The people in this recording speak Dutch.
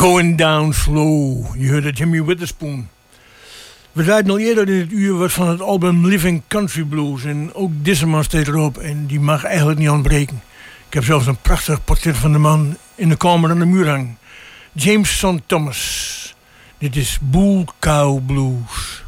Going Down Slow. Je hoorde Jimmy Witherspoon. We draaiden al eerder in het uur wat van het album Living Country Blues. En ook deze man staat erop en die mag eigenlijk niet ontbreken. Ik heb zelfs een prachtig portret van de man in de kamer aan de muur hangen. James St. Thomas. Dit is Bull Cow Blues.